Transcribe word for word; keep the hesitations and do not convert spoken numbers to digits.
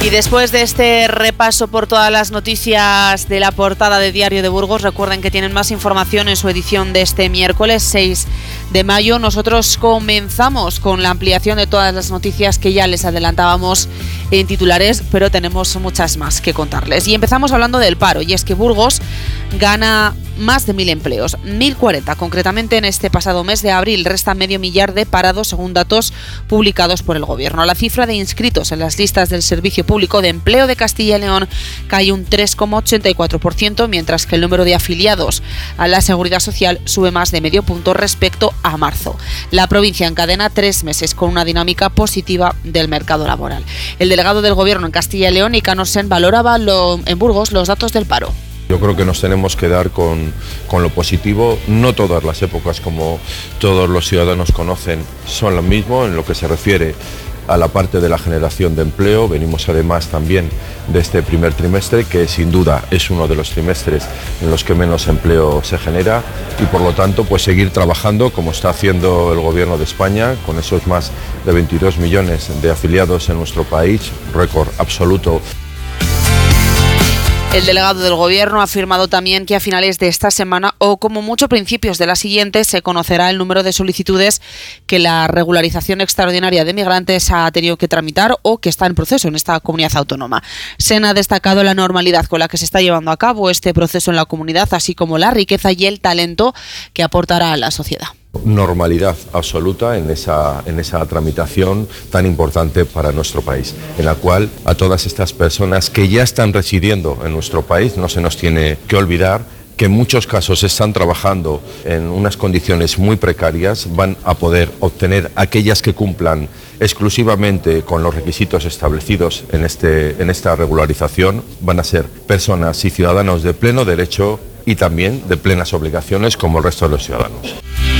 Y después de este repaso por todas las noticias de la portada de Diario de Burgos, recuerden que tienen más información en su edición de este miércoles seis de mayo. Nosotros comenzamos con la ampliación de todas las noticias que ya les adelantábamos en titulares, pero tenemos muchas más que contarles. Y empezamos hablando del paro, y es que Burgos gana más de mil empleos, mil cuarenta concretamente en este pasado mes de abril. Resta medio millar de parados según datos publicados por el Gobierno. La cifra de inscritos en las listas del Servicio Público de Empleo de Castilla y León cae un tres coma ochenta y cuatro por ciento, mientras que el número de afiliados a la Seguridad Social sube más de medio punto respecto a marzo. La provincia encadena tres meses con una dinámica positiva del mercado laboral. El delegado del Gobierno en Castilla y León, Icano Sen, valoraba lo, en Burgos los datos del paro. Yo creo que nos tenemos que dar con, con lo positivo. No todas las épocas, como todos los ciudadanos conocen, son lo mismo en lo que se refiere a la parte de la generación de empleo. Venimos además también de este primer trimestre, que sin duda es uno de los trimestres en los que menos empleo se genera, y por lo tanto pues seguir trabajando como está haciendo el Gobierno de España, con esos más de veintidós millones de afiliados en nuestro país, récord absoluto. El delegado del Gobierno ha afirmado también que a finales de esta semana o como mucho principios de la siguiente se conocerá el número de solicitudes que la regularización extraordinaria de migrantes ha tenido que tramitar o que está en proceso en esta comunidad autónoma. Sen ha destacado la normalidad con la que se está llevando a cabo este proceso en la comunidad, así como la riqueza y el talento que aportará a la sociedad. Normalidad absoluta en esa, en esa tramitación tan importante para nuestro país, en la cual a todas estas personas que ya están residiendo en nuestro país, no se nos tiene que olvidar que en muchos casos están trabajando en unas condiciones muy precarias, van a poder obtener aquellas que cumplan exclusivamente con los requisitos establecidos en, este, en esta regularización. Van a ser personas y ciudadanos de pleno derecho y también de plenas obligaciones como el resto de los ciudadanos.